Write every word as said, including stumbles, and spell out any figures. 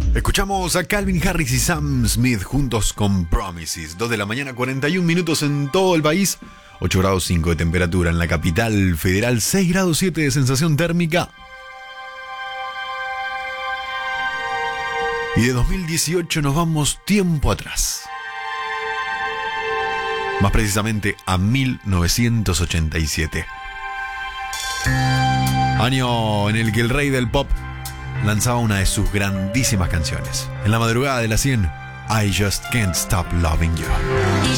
Escuchamos a Calvin Harris y Sam Smith juntos con Promises. dos de la mañana, cuarenta y un minutos en todo el país. ocho grados cinco de temperatura en la capital federal. seis grados siete de sensación térmica. Y de dos mil dieciocho nos vamos tiempo atrás. Más precisamente a mil novecientos ochenta y siete. Año en el que el rey del pop lanzaba una de sus grandísimas canciones. En la madrugada de las cien, I Just Can't Stop Loving You.